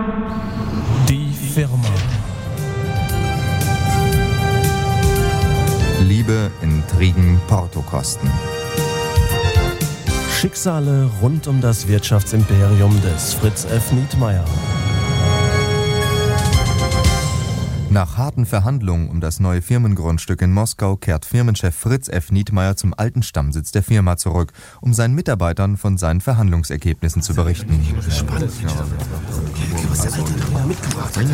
Die Firma. Liebe, Intrigen, Portokosten. Schicksale rund um das Wirtschaftsimperium des Fritz F. Nietmeyer. Nach harten Verhandlungen um das neue Firmengrundstück in Moskau kehrt Firmenchef Fritz F. Nietmeyer zum alten Stammsitz der Firma zurück, um seinen Mitarbeitern von seinen Verhandlungsergebnissen zu berichten. Was der Alte da mitgebracht hat.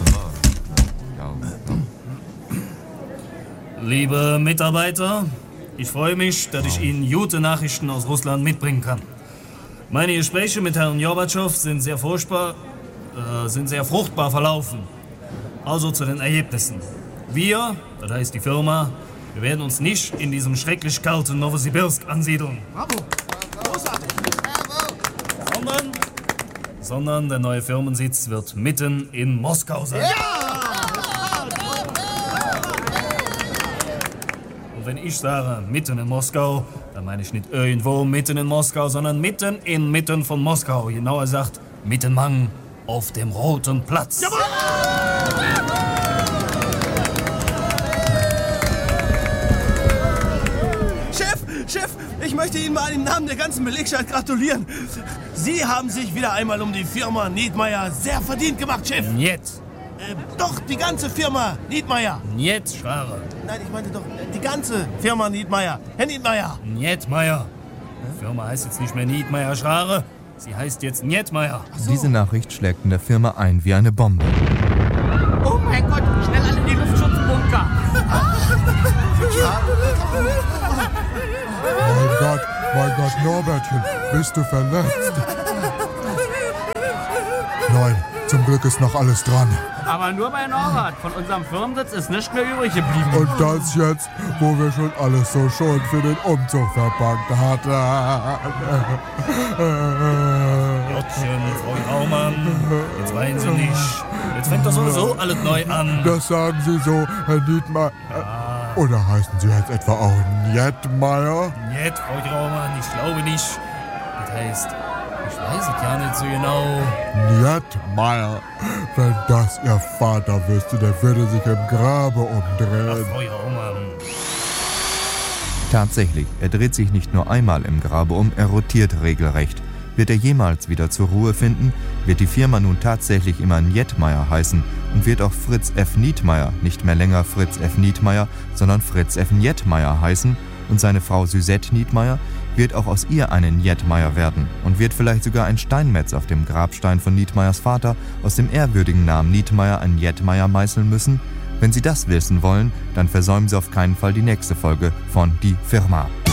Liebe Mitarbeiter, ich freue mich, dass ich Ihnen gute Nachrichten aus Russland mitbringen kann. Meine Gespräche mit Herrn Gorbatschow sind sehr fruchtbar verlaufen. Also zu den Ergebnissen. Wir, das heißt die Firma, wir werden uns nicht in diesem schrecklich kalten Novosibirsk ansiedeln. Bravo! Großartig! Sondern der neue Firmensitz wird mitten in Moskau sein. Und wenn ich sage mitten in Moskau, dann meine ich nicht irgendwo mitten in Moskau, sondern mitten von Moskau. Genauer gesagt, mittenmang auf dem Roten Platz. Jawohl! Chef, ich möchte Ihnen mal im Namen der ganzen Belegschaft gratulieren. Sie haben sich wieder einmal um die Firma Nietmeyer sehr verdient gemacht, Chef. Niet. Doch, die ganze Firma Nietmeyer. Niet, Schware. Nein, ich meinte doch die ganze Firma Nietmeyer. Herr Nietmeyer. Nietmeyer. Die Firma heißt jetzt nicht mehr Nietmeyer Schrare, sie heißt jetzt Nietmeyer. So. Diese Nachricht schlägt in der Firma ein wie eine Bombe. Oh mein Gott, schnell alle in die Luftschutzbunker. Mein Gott, Norbertchen, bist du verletzt? Nein, zum Glück ist noch alles dran. Aber nur bei Norbert. Von unserem Firmensitz ist nichts mehr übrig geblieben. Und das jetzt, wo wir schon alles so schon für den Umzug verpackt hatten. Gottchen, Frau Raumann, jetzt weinen Sie nicht. Jetzt fängt doch sowieso alles neu an. Das sagen Sie so, Herr Nietmeyer. Oder heißen Sie jetzt etwa auch Nietmeyer? Niet, Frau Raumann, ich glaube nicht. Das heißt, ich weiß es ja nicht so genau. Nietmeyer. Wenn das Ihr Vater wüsste, der würde sich im Grabe umdrehen. Ach, Frau Raumann. Tatsächlich, er dreht sich nicht nur einmal im Grabe um, er rotiert regelrecht. Wird er jemals wieder zur Ruhe finden, wird die Firma nun tatsächlich immer Nietmeyer heißen und wird auch Fritz F. Nietmeyer nicht mehr länger Fritz F. Nietmeyer, sondern Fritz F. Nietmeyer heißen und seine Frau Suzette Nietmeyer wird auch aus ihr eine Nietmeyer werden und wird vielleicht sogar ein Steinmetz auf dem Grabstein von Nietmeyers Vater aus dem ehrwürdigen Namen Nietmeyer ein Nietmeyer meißeln müssen? Wenn Sie das wissen wollen, dann versäumen Sie auf keinen Fall die nächste Folge von Die Firma.